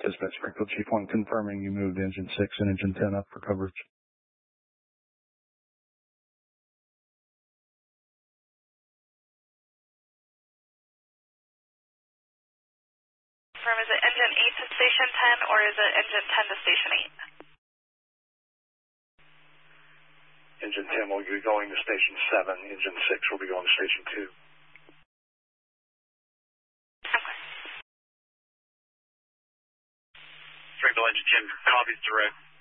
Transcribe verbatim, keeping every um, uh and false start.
Dispatch Springfield Chief one confirming you moved engine six and engine ten up for coverage. Confirm, is it engine eight to station ten or is it engine ten to station eight? Engine ten will be going to station seven. Engine six will be going to station two. Okay. Springfield Engine ten copies direct.